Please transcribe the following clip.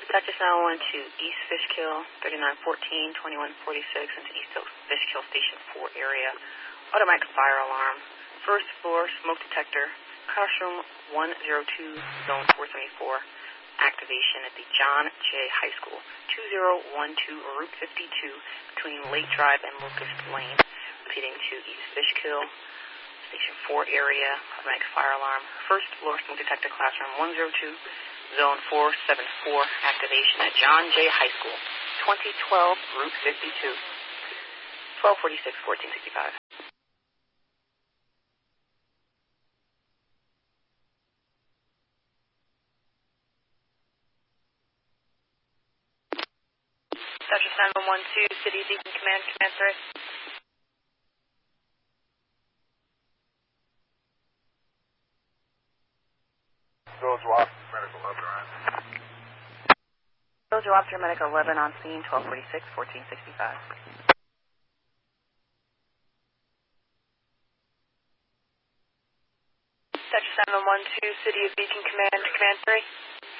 Dispatches now on to East Fishkill, 3914, 2146, into East Fishkill Station 4 area. Automatic fire alarm. First floor smoke detector. Classroom 102, Zone 474. Activation at the John J. High School, 2012 Route 52, between Lake Drive and Locust Lane. Repeating to East Fishkill, Station 4 area, automatic fire alarm. First floor smoke detector, classroom 102, Zone 474. Activation at John J. High School, 2012 Route 52, 1246, 1465. Dispatches 9112, City Beacon Command, Command 3. Village Wafter, Medical 11 on. Village Wafter, Medical 11 on scene, 1246, 1465. Dispatches 712, City of Beacon Command, Command 3.